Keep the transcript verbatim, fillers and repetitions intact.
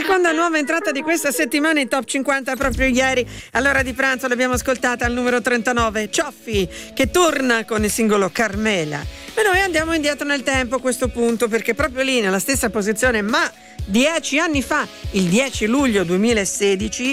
seconda nuova entrata di questa settimana in Top cinquanta proprio ieri all'ora di pranzo l'abbiamo ascoltata al numero trentanove, Cioffi, che torna con il singolo Carmela. E noi andiamo indietro nel tempo a questo punto, perché proprio lì nella stessa posizione, ma dieci anni fa, il dieci luglio duemilasedici,